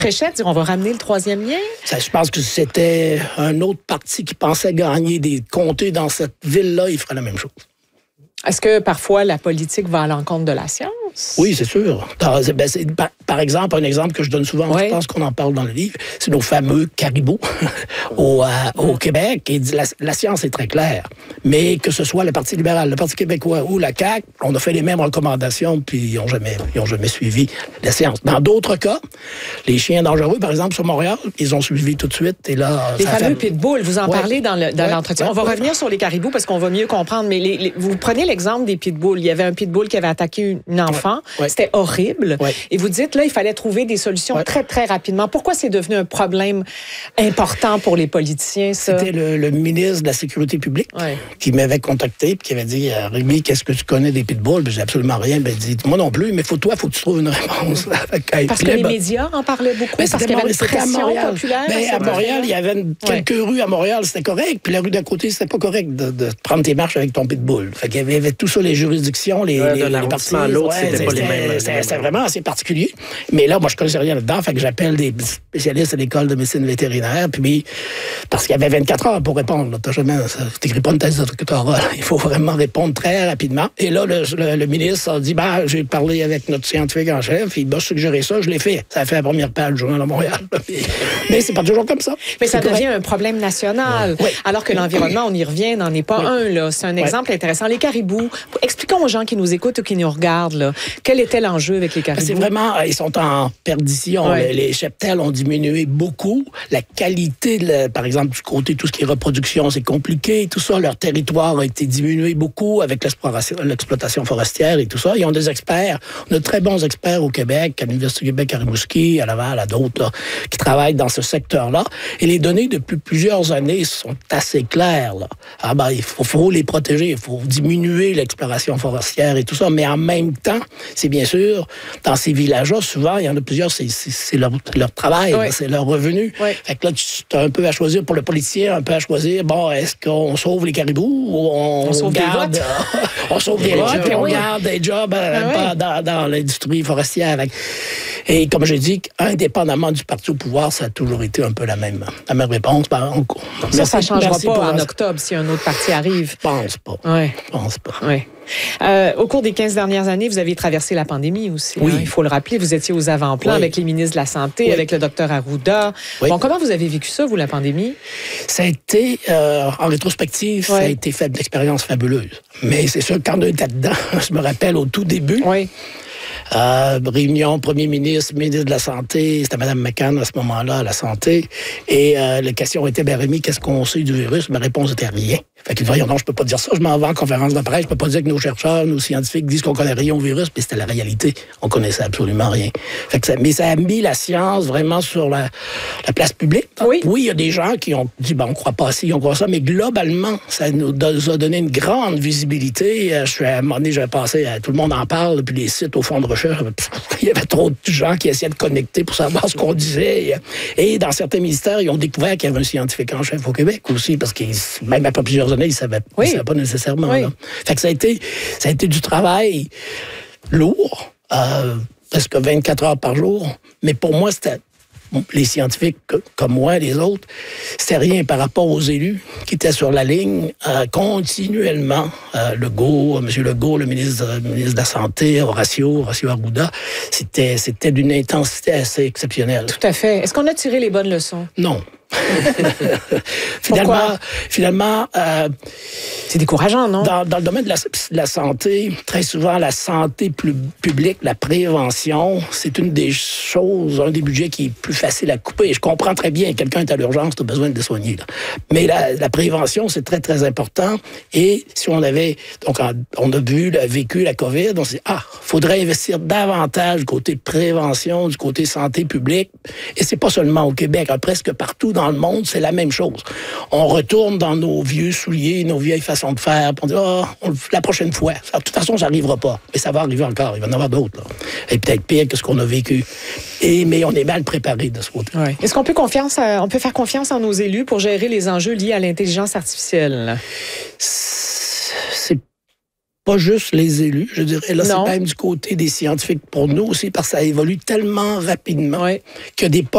Fréchette, dire on va ramener le troisième lien? Je pense que c'était un autre parti qui pensait gagner des comtés dans cette ville-là, il ferait la même chose. Est-ce que parfois la politique va à l'encontre de la science? Oui, c'est sûr. Par exemple, un exemple que je donne souvent, je pense qu'on en parle dans le livre, c'est nos fameux caribous au Québec. Et la science est très claire. Mais que ce soit le Parti libéral, le Parti québécois ou la CAQ, on a fait les mêmes recommandations, puis ils n'ont jamais suivi la science. Dans d'autres cas, les chiens dangereux, par exemple, sur Montréal, ils ont suivi tout de suite. Et là, les fameux pitbulls, vous en parlez dans l'entretien. On va revenir sur les caribous parce qu'on va mieux comprendre. Mais vous prenez l'exemple des pitbulls. Il y avait un pitbull qui avait attaqué une enfant. C'était horrible. Et vous dites, là, il fallait trouver des solutions très, très rapidement. Pourquoi c'est devenu un problème important pour les politiciens, ça? C'était le ministre de la Sécurité publique qui m'avait contacté et qui avait dit, Rémi, qu'est-ce que tu connais des pitbulls? J'ai absolument rien. Il dit, moi non plus, mais faut que tu trouves une réponse. Parce que les médias en parlaient beaucoup, parce qu'il y avait une pression populaire. À Montréal, il y avait quelques rues à Montréal, c'était correct, puis la rue d'à côté, c'était pas correct de prendre tes marches avec ton pitbull. Fait qu'il y avait tout ça, les juridictions, les partis. C'était vraiment assez particulier. Mais là, moi, je connaissais rien là-dedans. Fait que j'appelle des spécialistes à l'école de médecine vétérinaire. Puis, parce qu'il y avait 24 heures pour répondre. Tu n'écris pas une thèse de doctorat. Il faut vraiment répondre très rapidement. Et là, le ministre a dit, j'ai parlé avec notre scientifique en chef. Il m'a suggéré ça. Je l'ai fait. Ça a fait la première page du Journal de Montréal. Mais c'est pas toujours comme ça. Mais ça devient un problème national. Alors que l'environnement, on y revient, n'en est pas un. Là. C'est un exemple intéressant. Les caribous, expliquons aux gens qui nous écoutent ou qui nous regardent, là, quel était l'enjeu avec les caribous? C'est vraiment, ils sont en perdition. Les cheptels ont diminué beaucoup. La qualité, par exemple, du côté tout ce qui est reproduction, c'est compliqué. Tout ça, leur territoire a été diminué beaucoup avec l'exploitation forestière et tout ça. Ils ont des experts. On a de très bons experts au Québec, à l'Université du Québec à Rimouski, à Laval, à d'autres, là, qui travaillent dans ce secteur-là. Et les données, depuis plusieurs années, sont assez claires. Là. Il faut les protéger. Il faut diminuer l'exploration forestière et tout ça. Mais en même temps, c'est bien sûr, dans ces villages-là, souvent, il y en a plusieurs, c'est leur travail, c'est leur revenu. Fait que là, tu as un peu à choisir pour le politicien, un peu à choisir, est-ce qu'on sauve les caribous ou on sauve garde, on sauve des votes et on garde des jobs dans l'industrie forestière. Et comme je dis, indépendamment du parti au pouvoir, ça a toujours été un peu la même réponse. Ça ne changera pas en octobre si un autre parti arrive. Je pense pas. Je pense pas. Au cours des 15 dernières années, vous avez traversé la pandémie aussi. Oui. Il faut le rappeler, vous étiez aux avant-plans avec les ministres de la Santé, avec le docteur Arruda. Bon, comment vous avez vécu ça, vous, la pandémie? Ça a été, en rétrospective, ça a été fait d'expériences fabuleuses. Mais c'est sûr, quand on était dedans, je me rappelle au tout début, réunion, premier ministre de la Santé, c'était Mme McCann à ce moment-là, à la Santé, et la question était, Rémi, qu'est-ce qu'on sait du virus? Ma réponse était rien. Fait qu'il dit, non, je peux pas dire ça, je m'en vais en conférence de presse, je peux pas dire que nos chercheurs, nos scientifiques disent qu'on connaît rien au virus, mais c'était la réalité. On connaissait absolument rien. Mais ça a mis la science vraiment sur la place publique. Oui, il y a des gens qui ont dit, on croit pas ci, on croit ça, mais globalement, ça nous a donné une grande visibilité. À un moment donné, j'avais passé, tout le monde en parle, puis les sites au fond de recherche, il y avait trop de gens qui essayaient de connecter pour savoir ce qu'on disait. Et dans certains ministères, ils ont découvert qu'il y avait un scientifique en chef au Québec aussi, parce que même après plusieurs années, ils ne savaient pas nécessairement. Là. Fait que ça a été du travail lourd, presque 24 heures par jour. Mais pour moi, c'était les scientifiques comme moi et les autres, c'était rien par rapport aux élus qui étaient sur la ligne continuellement. M. Legault, le ministre de la Santé, Horacio Arruda, c'était d'une intensité assez exceptionnelle. Tout à fait. Est-ce qu'on a tiré les bonnes leçons? Non. Finalement, c'est décourageant, non? Dans le domaine de la santé, très souvent, la santé publique, la prévention, c'est un des budgets qui est plus facile à couper. Je comprends très bien, quelqu'un est à l'urgence, tu as besoin de le soigner. Là. Mais la prévention, c'est très, très important. Et si on avait, on a vécu la COVID, on s'est dit, faudrait investir davantage du côté prévention, du côté santé publique. Et c'est pas seulement au Québec, presque partout dans le monde, c'est la même chose. On retourne dans nos vieux souliers, nos vieilles façons de faire, puis on dit, la prochaine fois. De toute façon, ça n'arrivera pas. Mais ça va arriver encore. Il va y en avoir d'autres. Là. Et peut-être pire que ce qu'on a vécu. Mais on est mal préparé de ce côté. Ouais. Est-ce qu'on peut faire confiance en nos élus pour gérer les enjeux liés à l'intelligence artificielle? C'est pas juste les élus, je dirais. Là, c'est même du côté des scientifiques pour nous aussi, parce que ça évolue tellement rapidement qu'il y a des